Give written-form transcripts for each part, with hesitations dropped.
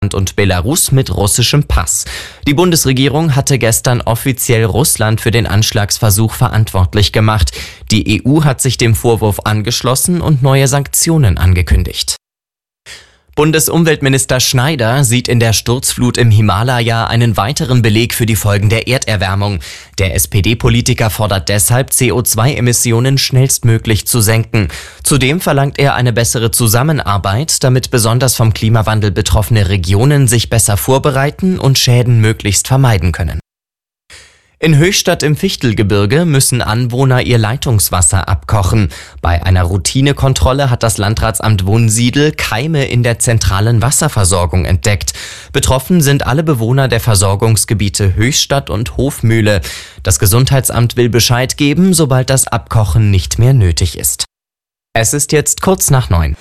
und Belarus mit russischem Pass. Die Bundesregierung hatte gestern offiziell Russland für den Anschlagsversuch verantwortlich gemacht. Die EU hat sich dem Vorwurf angeschlossen und neue Sanktionen angekündigt. Bundesumweltminister Schneider sieht in der Sturzflut im Himalaya einen weiteren Beleg für die Folgen der Erderwärmung. Der SPD-Politiker fordert deshalb, CO2-Emissionen schnellstmöglich zu senken. Zudem verlangt er eine bessere Zusammenarbeit, damit besonders vom Klimawandel betroffene Regionen sich besser vorbereiten und Schäden möglichst vermeiden können. In Höchstadt im Fichtelgebirge müssen Anwohner ihr Leitungswasser abkochen. Bei einer Routinekontrolle hat das Landratsamt Wunsiedel Keime in der zentralen Wasserversorgung entdeckt. Betroffen sind alle Bewohner der Versorgungsgebiete Höchstadt und Hofmühle. Das Gesundheitsamt will Bescheid geben, sobald das Abkochen nicht mehr nötig ist. Es ist jetzt kurz nach 9.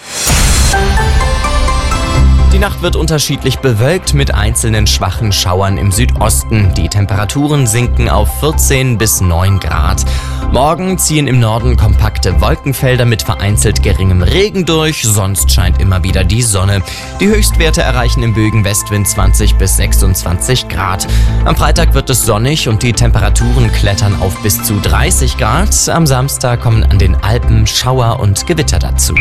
Die Nacht wird unterschiedlich bewölkt mit einzelnen schwachen Schauern im Südosten. Die Temperaturen sinken auf 14 bis 9 Grad. Morgen ziehen im Norden kompakte Wolkenfelder mit vereinzelt geringem Regen durch, sonst scheint immer wieder die Sonne. Die Höchstwerte erreichen im Bögen Westwind 20 bis 26 Grad. Am Freitag wird es sonnig und die Temperaturen klettern auf bis zu 30 Grad. Am Samstag kommen an den Alpen Schauer und Gewitter dazu.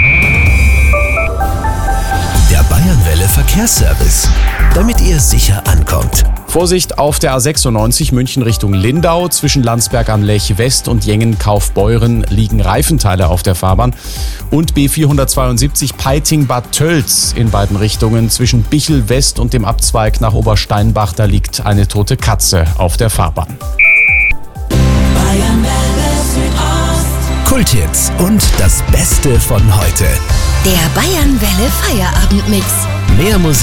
Der Bayernwelle Verkehrsservice, damit ihr sicher ankommt. Vorsicht auf der A96 München Richtung Lindau. Zwischen Landsberg am Lech West und Jengen-Kaufbeuren liegen Reifenteile auf der Fahrbahn. Und B472 Peiting-Bad Tölz in beiden Richtungen. Zwischen Bichel West und dem Abzweig nach Obersteinbach, da liegt eine tote Katze auf der Fahrbahn. Kulthits und das Beste von heute. Der Bayernwelle Feierabendmix. Mehr Musik